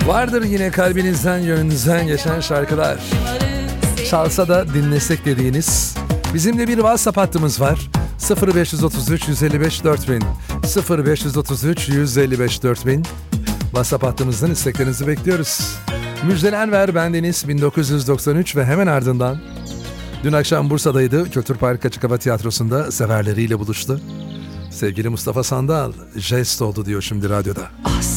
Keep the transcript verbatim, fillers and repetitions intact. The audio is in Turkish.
Vardır yine kalbinizden, yönünüzden geçen şarkılar. Çalsa da dinlesek dediğiniz. Bizim de bir WhatsApp hattımız var. sıfır beş otuz üç yüz elli beş dört bin sıfır beş otuz üç yüz elli beş dört bin WhatsApp hattımızdan isteklerinizi bekliyoruz. Müjdeler ver bendeniz bin dokuz yüz doksan üç ve hemen ardından dün akşam Bursa'daydı. Kültür Park Açık Hava Tiyatrosu'nda severleriyle buluştu. Sevgili Mustafa Sandal, jest oldu diyor şimdi radyoda. As